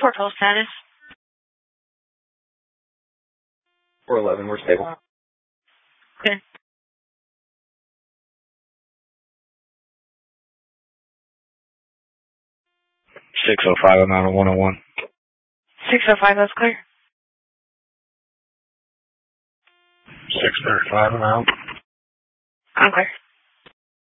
Port call status. 411, we're stable. Good. 605, I'm out of 101. 605, that's clear. 635, I'm out. I'm clear.